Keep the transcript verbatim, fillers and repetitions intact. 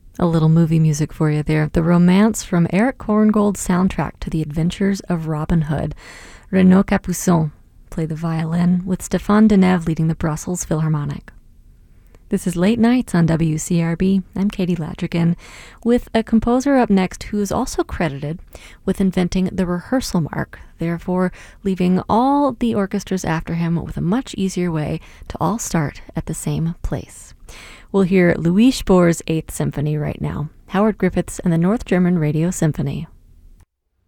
A little movie music for you there. The Romance from Eric Korngold's soundtrack to The Adventures of Robin Hood. Renaud Capuçon played the violin, with Stéphane Denève leading the Brussels Philharmonic. This is Late Nights on W C R B. I'm Katie Ladrigan, with a composer up next who is also credited with inventing the rehearsal mark, therefore leaving all the orchestras after him with a much easier way to all start at the same place. We'll hear Louis Spohr's Eighth Symphony right now, Howard Griffiths and the North German Radio Symphony.